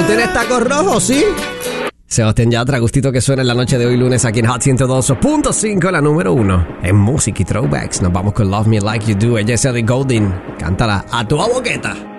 tienes tacos rojos, ¿sí? Sebastián Yatra, gustito que suena en la noche de hoy lunes aquí en Hot 102.5, la número 1 en música y throwbacks. Nos vamos con Love Me Like You Do. Ella es Ellie Goulding. Cántala a tu boqueta.